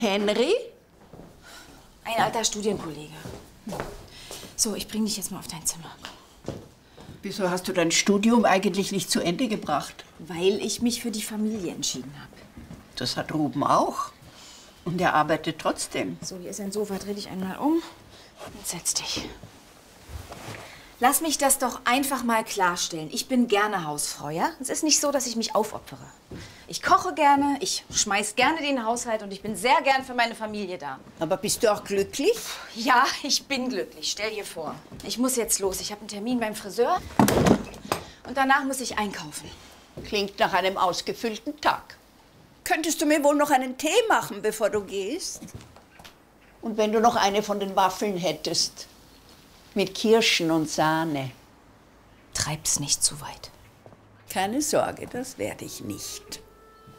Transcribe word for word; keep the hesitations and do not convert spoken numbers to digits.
Henry? Ein alter Studienkollege. So, ich bring dich jetzt mal auf dein Zimmer. Wieso hast du dein Studium eigentlich nicht zu Ende gebracht? Weil ich mich für die Familie entschieden habe. Das hat Ruben auch. Und er arbeitet trotzdem. So, hier ist ein Sofa. Dreh dich einmal um und setz dich. Lass mich das doch einfach mal klarstellen. Ich bin gerne Hausfrau, ja? Es ist nicht so, dass ich mich aufopfere. Ich koche gerne, ich schmeiß gerne den Haushalt und ich bin sehr gern für meine Familie da. Aber bist du auch glücklich? Ja, ich bin glücklich. Stell dir vor. Ich muss jetzt los. Ich habe einen Termin beim Friseur und danach muss ich einkaufen. Klingt nach einem ausgefüllten Tag. Könntest du mir wohl noch einen Tee machen, bevor du gehst? Und wenn du noch eine von den Waffeln hättest? Mit Kirschen und Sahne. Treib's nicht zu weit. Keine Sorge, das werde ich nicht.